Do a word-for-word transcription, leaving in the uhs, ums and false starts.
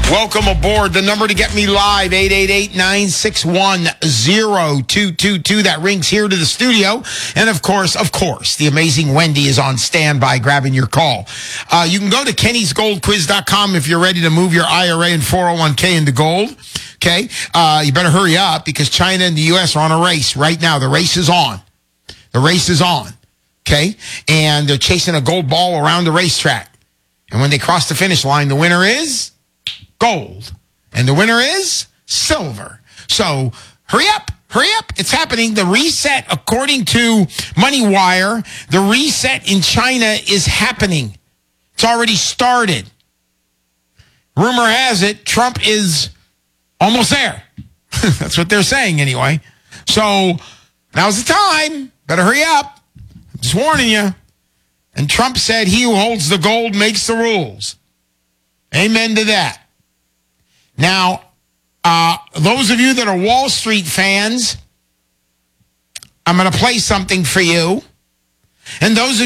Welcome aboard. The number to get me live, eight eight eight, nine six one, zero two two two. That rings here to the studio. And, of course, of course, the amazing Wendy is on standby grabbing your call. Uh, you can go to kennys gold quiz dot com if you're ready to move your I R A and four oh one k into gold. Okay? Uh, you better hurry up because China and the U S are on a race right now. The race is on. The race is on. Okay? And they're chasing a gold ball around the racetrack. And when they cross the finish line, the winner is gold. And the winner is silver. So hurry up, hurry up. It's happening. The reset, according to MoneyWire, the reset in China is happening. It's already started. Rumor has it, Trump is almost there. That's what they're saying anyway. So now's the time. Better hurry up. I'm just warning you. And Trump said he who holds the gold makes the rules. Amen to that. Now, uh, those of you that are Wall Street fans, I'm going to play something for you. And those of